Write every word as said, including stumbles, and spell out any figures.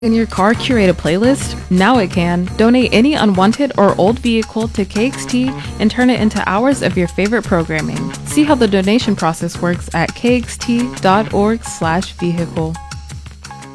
Can your car curate a playlist? Now it can. Donate any unwanted or old vehicle to K X T and turn it into hours of your favorite programming. See how the donation process works at k x t dot org slash vehicle.